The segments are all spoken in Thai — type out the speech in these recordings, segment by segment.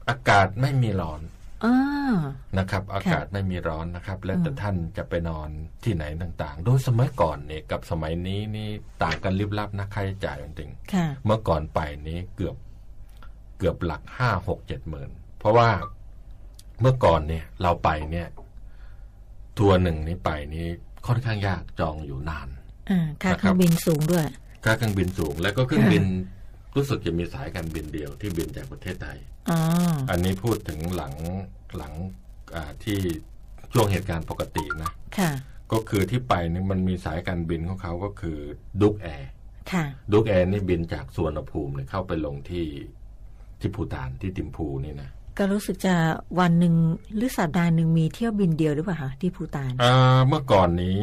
อากาศไม่มีร้อนนะครับอากาศไม่มีร้อนนะครับแล้วแต่ท่านจะไปนอนที่ไหนต่างๆโดยสมัยก่อนเนี่ยกับสมัยนี้นี่ต่างกันลิบลับนะค่าใช้จ่ายจริงๆเมื่อก่อนไปนี้เกือบหลัก5-6-7 หมื่นเพราะว่าเมื่อก่อนเนี่ยเราไปเนี่ยทัวร์หนึ่งนี้ไปนี้ค่อนข้างยากจองอยู่นานค่าเครื่องบินสูงด้วยค่าเครื่องบินสูงแล้วก็เครื่องบินรู้สึกจะมีสายการบินเดียวที่บินจากประเทศไทยอันนี้พูดถึงหลังที่ช่วงเหตุการณ์ปกตินะก็คือที่ไปนี่มันมีสายการบินของเขาก็คือดุกแอร์ดุกแอร์นี่บินจากสุวรรณภูมิเนี่ยเข้าไปลงที่ภูฏานที่ติมพูนี่นะก็รู้สึกจะวันหนึ่งหรือสัปดาห์หนึ่งมีเที่ยวบินเดียวหรือเปล่าคะที่ภูฏานเมื่อก่อนนี้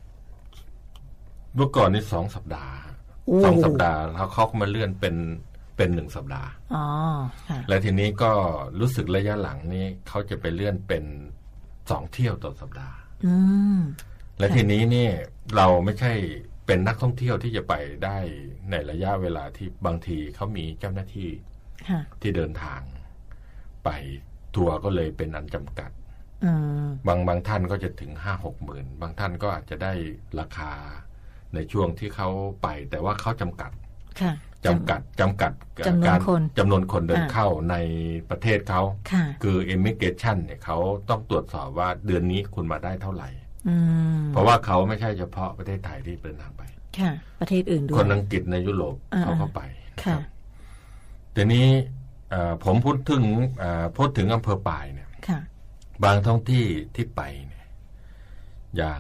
2 สัปดาห์2 สัปดาห์แล้วเขามาเลื่อนเป็น1 สัปดาห์และทีนี้ก็รู้สึกระยะหลังนี้เขาจะไปเลื่อนเป็น2 เที่ยวต่อสัปดาห์และทีนี้นี่เราไม่ใช่เป็นนักท่องเที่ยวที่จะไปได้ในระยะเวลาที่บางทีเขามีเจ้าหน้าที่ที่เดินทางไปทัวร์ก็เลยเป็นอันจำกัดบางท่านก็จะถึง 5-6 หมื่นบางท่านก็อาจจะได้ราคาในช่วงที่เขาไปแต่ว่าเขาจำกัดจำกัดการจำนวนคนเดินเข้าในประเทศเขาคือ immigration เนี่ยเขาต้องตรวจสอบว่าเดือนนี้คุณมาได้เท่าไหร่เพราะว่าเขาไม่ใช่เฉพาะประเทศไทยที่เดินทางไปประเทศอื่นด้วยคนอังกฤษในยุโรปเขาก็ไปทีนี้ผมพูดถึงอำเภอปายเนี่ยบางท้องที่ไปเนี่ยอย่าง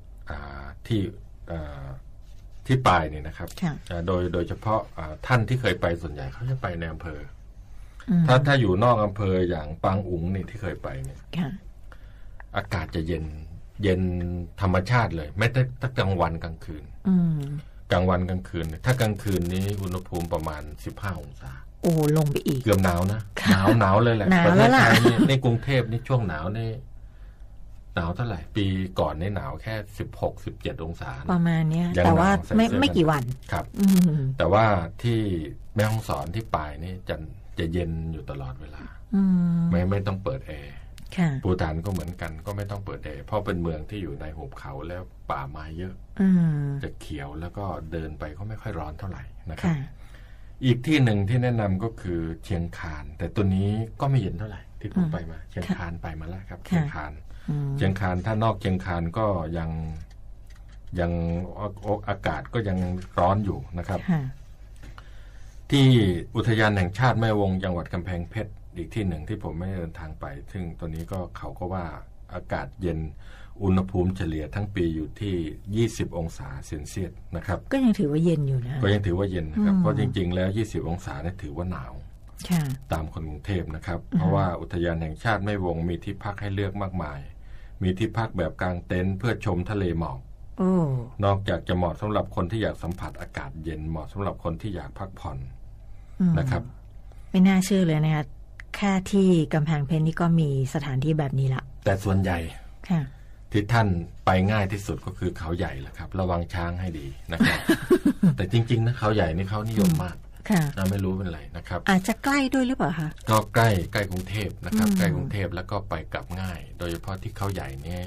ที่ปายเนี่ยนะครับโดยเฉพาะท่านที่เคยไปส่วนใหญ่เขาจะไปในอำเภอถ้าอยู่นอกอำเภออย่างปางอุ๋งนี่ที่เคยไปเนี่ยอากาศจะเย็นธรรมชาติเลยไม่ได้ตั้งกลางวันกลางคืนกลางวันกลางคืนถ้ากลางคืนนี้อุณหภูมิประมาณ15 องศาโอ้ลงไปอีกเกือบหนาวนะหนาวเลยแหละประเทศไทยในกรุงเทพนี่ช่วงหนาวนี่หนาวเท่าไหร่ปีก่อนนี่หนาวแค่16-17 องศาประมาณนี้แต่ว่าไม่กี่วันครับแต่ว่าที่แม่ฮ่องสอนที่ปายนี่จะเย็นอยู่ตลอดเวลาไม่ต้องเปิดแอร์ภูฏานก็เหมือนกันก็ไม่ต้องเปิดแอร์เพราะเป็นเมืองที่อยู่ในหุบเขาแล้วป่าไม้เยอะจะเขียวแล้วก็เดินไปก็ไม่ค่อยร้อนเท่าไหร่นะครับอีกที่หนึ่งที่แนะนำก็คือเชียงคานแต่ตัวนี้ก็ไม่เย็นเท่าไหร่ที่ผมไปมาเชียงคานไปมาแล้วครับเชียงคานถ้านอกเชียงคานก็ยังอากาศก็ยังร้อนอยู่นะครับที่อุทยานแห่งชาติแม่วงจังหวัดกำแพงเพชรอีกที่หนึ่งที่ผมไม่ได้เดินทางไปซึ่งตัวนี้ก็เขาก็ว่าอากาศเย็นอุณหภูมิเฉลี่ยทั้งปีอยู่ที่20 องศาเซนเซียสนะครับก็ยังถือว่าเย็นอยู่นะก็ยังถือว่าเย็นนะครับเพราะจริงๆแล้ว20 องศาเนี่ยถือว่าหนาวตามคนกรุงเทพนะครับเพราะว่าอุทยานแห่งชาติแม่วงมีที่พักให้เลือกมากมายมีที่พักแบบกางเต็นท์เพื่อชมทะเลหมอกนอกจากจะเหมาะสำหรับคนที่อยากสัมผัสอากาศเย็นเหมาะสำหรับคนที่อยากพักผ่อนนะครับไม่น่าเชื่อเลยนะคะแค่ที่กำแพงเพชรนี่ก็มีสถานที่แบบนี้ละแต่ส่วนใหญ่ที่ท่านไปง่ายที่สุดก็คือเขาใหญ่แหละครับระวังช้างให้ดีนะครับ แต่จริงๆนะเขาใหญ่นี่เขานิยมมากไม่รู้เป็นไรนะครับอาจจะใกล้ด้วยหรือเปล่าคะก็ใกล้กรุงเทพนะครับใกล้กรุงเทพแล้วก็ไปกลับง่ายโดยเฉพาะที่เขาใหญ่นี่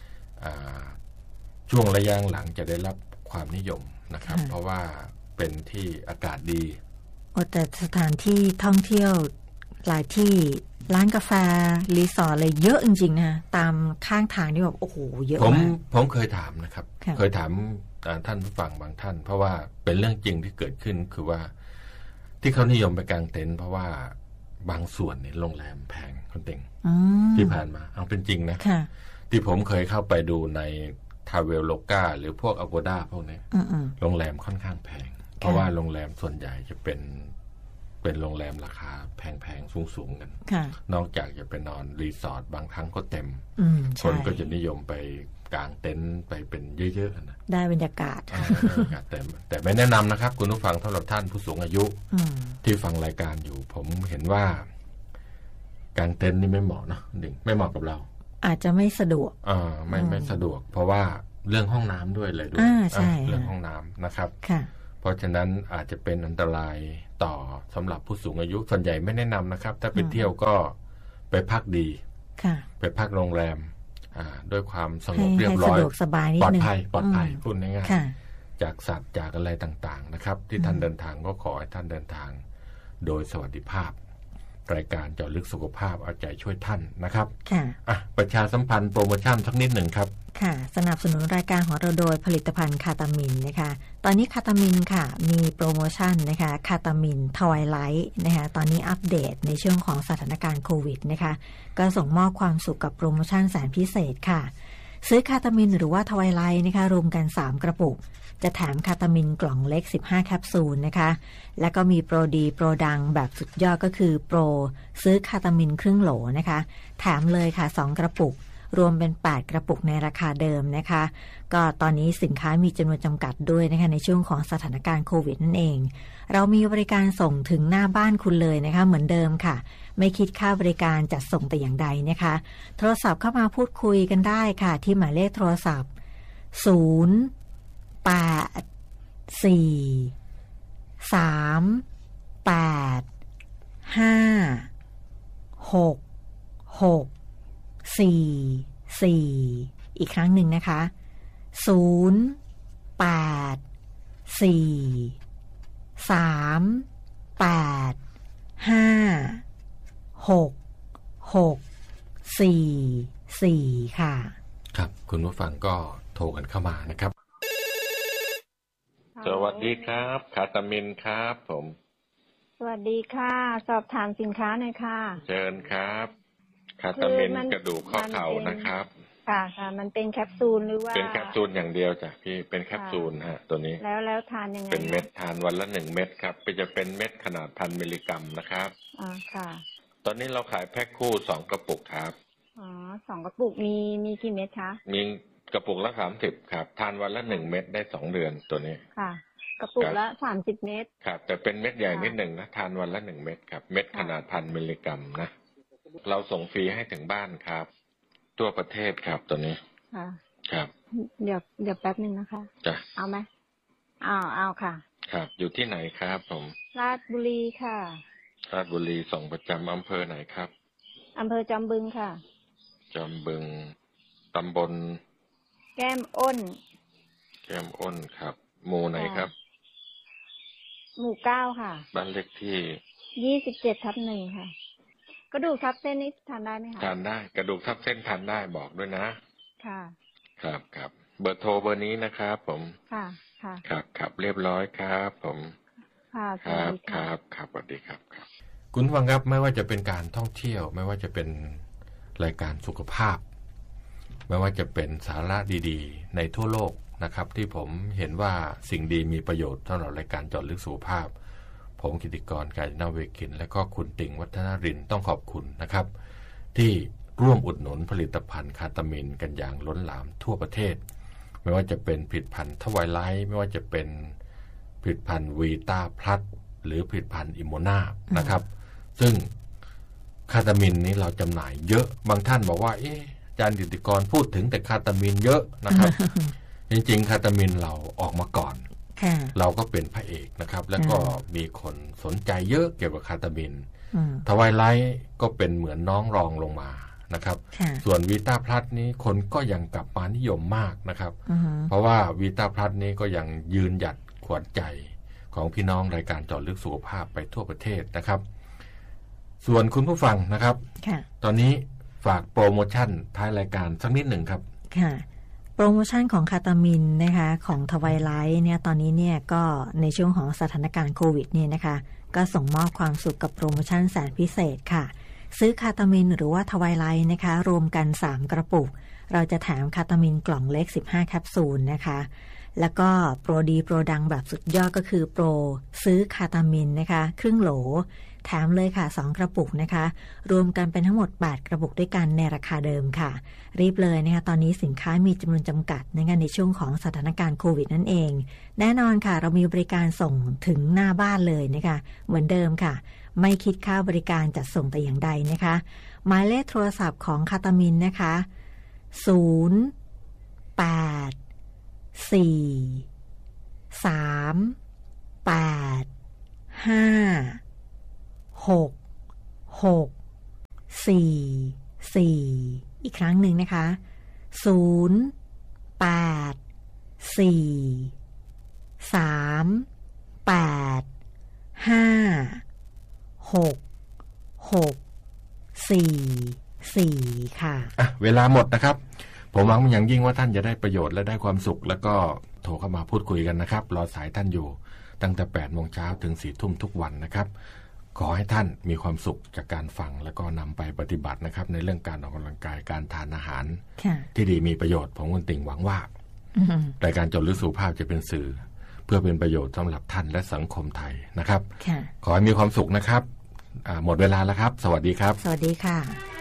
ช่วงระยะหลังจะได้รับความนิยมนะครับเพราะว่าเป็นที่อากาศดีแต่สถานที่ท่องเที่ยวหลายที่ร้านกาแฟรีสอร์ทอะไรเยอะจริงๆนะตามข้างทางนี่แบบโอ้โหเยอะมากผมเคยถามนะครับเคยถามท่านผู้ฟังบางท่านเพราะว่าเป็นเรื่องจริงที่เกิดขึ้นคือว่าที่เขานิยมไปกางเต็นท์เพราะว่าบางส่วนเนี่ยโรงแรมแพงคนเต็งที่ผ่านมาเอาเป็นจริงนะที่ผมเคยเข้าไปดูในทาเวลโลกาหรือพวกอโกด้าพวกนี้โรงแรมค่อนข้างแพงเพราะว่าโรงแรมส่วนใหญ่จะเป็นโรงแรมราคาแพงๆสูงๆกันนอกจากจะไปนอนรีสอร์ทบางครั้งก็เต็มคนก็จะนิยมไปกางเต็นท์ไปเป็นเยอะๆนะได้บรรยากาศแต่ไม่แนะนำนะครับคุณผู้ฟังสำหรับท่านผู้สูงอายุที่ฟังรายการอยู่ผมเห็นว่ากางเต็นท์นี่ไม่เหมาะนะไม่เหมาะกับเราอาจจะไม่สะดวกไม่สะดวกเพราะว่าเรื่องห้องน้ำด้วยเลยด้วยเรื่องห้องน้ำนะครับเพราะฉะนั้นอาจจะเป็นอันตรายต่อสำหรับผู้สูงอายุส่วนใหญ่ไม่แนะนำนะครับถ้าไปเที่ยวก็ไปพักดีไปพักโรงแรมด้วยความสงบเรียบร้อยปลอดภัยพูดง่ายๆจากสัตว์จากอะไรต่างๆนะครับที่ท่านเดินทางก็ขอให้ท่านเดินทางโดยสวัสดิภาพรายการเจาะลึกสุขภาพเอาใจช่วยท่านนะครับประชาสัมพันธ์โปรโมชั่นสักนิดหนึ่งครับค่ะสนับสนุนรายการของเราโดยผลิตภัณฑ์คาตามินนะคะตอนนี้คาตามินค่ะมีโปรโมชั่นนะคะคาตามินทวายไลท์นะคะตอนนี้อัปเดตในช่วงของสถานการณ์โควิดนะคะก็ส่งมอบความสุขกับโปรโมชั่นแสนพิเศษค่ะซื้อคาตามินหรือว่าทวายไลท์นะคะรวมกัน3กระปุกจะแถมคาตามินกล่องเล็ก15แคปซูลนะคะแล้วก็มีโปรดีโปรดังแบบสุดยอดก็คือโปรซื้อคาตามินครึ่งโหลนะคะแถมเลยค่ะ2กระปุกรวมเป็น8กระปุกในราคาเดิมนะคะก็ตอนนี้สินค้ามีจำนวนจำกัดด้วยนะคะในช่วงของสถานการณ์โควิดนั่นเองเรามีบริการส่งถึงหน้าบ้านคุณเลยนะคะเหมือนเดิมค่ะไม่คิดค่าบริการจัดส่งแต่อย่างใดนะคะโทรศัพท์เข้ามาพูดคุยกันได้ค่ะที่หมายเลขโทรศัพท์อีกครั้งหนึ่งนะคะ088-438-5664ค่ะครับคุณผู้ฟังก็โทรกันเข้ามานะครับสวัสดีครับคาตามินครับผมสวัสดีค่ะสอบถามสินค้าหน่อยค่ะเชิญครับคาตามินกระดูกข้อเข่านะครับค่ะมันเป็นแคปซูลหรือว่าเป็นแคปซูลอย่างเดียวจ้ะพี่เป็นแคปซูลฮะตัวนี้แล้วทานยังไงเป็นเม็ดทานวันละ1เม็ดครับจะเป็นเม็ดขนาด1,000 มิลลิกรัมนะครับค่ะตอนนี้เราขายแพ็คคู่2กระปุกครับ 2กระปุกมีกี่เม็ดคะมีกระปุกละ30ครับทานวันละ1เม็ดได้2เดือนตัวนี้ค่ะกระปุกละ30เม็ดครับแต่เป็นเม็ดใหญ่นิดหนึ่งนะทานวันละ1เม็ดครับเม็ดขนาด1,000 มิลลิกรัมนะเราส่งฟรีให้ถึงบ้านครับทั่วประเทศครับตัวนี้ครับเดี๋ยวแป๊บนึงนะคะจ้ะเอาไหมเอาค่ะครับอยู่ที่ไหนครับผมราชบุรีค่ะราชบุรีส่งประจำอำเภอไหนครับอำเภอจอมบึงค่ะจอมบึงตำบลแก้มอ้นครับหมู่ไหนครับหมู่9ค่ะบ้านเลขที่ 27/1ค่ะกระดูกทับเส้นนี้ทานได้ไหมคะทานได้กระดูกทับเส้นทานได้บอกด้วยนะค่ะครับเบอร์โทรเบอร์นี้นะครับผมค่ะครับเรียบร้อยครับผมค่ะครับสวัสดีครับคุณฟังครับไม่ว่าจะเป็นการท่องเที่ยวไม่ว่าจะเป็นรายการสุขภาพไม่ว่าจะเป็นสาระดีๆในทั่วโลกนะครับที่ผมเห็นว่าสิ่งดีมีประโยชน์สำหรับรายการเจาะลึกสุขภาพผมกิติกร กาญจนาเวคินและก็คุณติ่งวัฒนรินทร์ต้องขอบคุณนะครับที่ร่วมอุดหนุนผลิตภัณฑ์คาตามินกันอย่างล้นหลามทั่วประเทศไม่ว่าจะเป็นผลิตภัณฑ์ทวายไลท์ไม่ว่าจะเป็นผลิตภัณฑ์วีตาพลัสหรือผลิตภัณฑ์อิโมนานะครับซึ่งคาตามินนี้เราจำหน่ายเยอะบางท่านบอกว่าอาจารย์กิติกรพูดถึงแต่คาตามินเยอะนะครับจริงๆคาตามินเราออกมาก่อนเราก็เป็นพระเอกนะครับแล้วก็มีคนสนใจเยอะเกี่ยวกับคาตามินทวายไลท์ก็เป็นเหมือนน้องรองลงมานะครับส่วนวีตาพลัสนี้คนก็ยังกลับมานิยมมากนะครับเพราะว่าวีตาพลัสนี้ก็ยังยืนหยัดขวัญใจของพี่น้องรายการเจาะลึกสุขภาพไปทั่วประเทศนะครับส่วนคุณผู้ฟังนะครับตอนนี้ฝากโปรโมชั่นท้ายรายการสักนิดหนึ่งครับค่ะโปรโมชั่นของคาตามินนะคะของทวายไลท์เนี่ยตอนนี้เนี่ยก็ในช่วงของสถานการณ์โควิดเนี่ยนะคะก็ส่งมอบความสุขกับโปรโมชั่นแสนพิเศษค่ะซื้อคาตามินหรือว่าทวายไลท์นะคะรวมกัน3กระปุกเราจะแถมคาตามินกล่องเล็ก15แคปซูลนะคะแล้วก็โปรดีโปรดังแบบสุดยอดก็คือโปรซื้อคาตามินนะคะครึ่งโหลแถมเลยค่ะ2กระปุกนะคะรวมกันเป็นทั้งหมด8กระปุกด้วยกันในราคาเดิมค่ะรีบเลยนะคะตอนนี้สินค้ามีจำนวนจำกัดในช่วงของสถานการณ์โควิดนั่นเองแน่นอนค่ะเรามีบริการส่งถึงหน้าบ้านเลยนะคะเหมือนเดิมค่ะไม่คิดค่าบริการจัดส่งแต่อย่างใดนะคะหมายเลขโทรศัพท์ของคาตามินนะคะ084 38 4อีกครั้งหนึ่งนะคะ084385664ค่ะเวลาหมดนะครับผมหวังอย่างยิ่งว่าท่านจะได้ประโยชน์และได้ความสุขแล้วก็โทรเข้ามาพูดคุยกันนะครับรอสายท่านอยู่ตั้งแต่ 8 โมงเช้าถึง 4 ทุ่มทุกวันนะครับขอให้ท่านมีความสุขจากการฟังแล้วก็นำไปปฏิบัตินะครับในเรื่องการออกกำลังกายการทานอาหารที่ดีมีประโยชน์ผมคุณติ่งหวังว่ารายการจดลึกสุขภาพจะเป็นสื่อเพื่อเป็นประโยชน์สำหรับท่านและสังคมไทยนะครับขอให้มีความสุขนะครับหมดเวลาแล้วครับสวัสดีครับสวัสดีค่ะ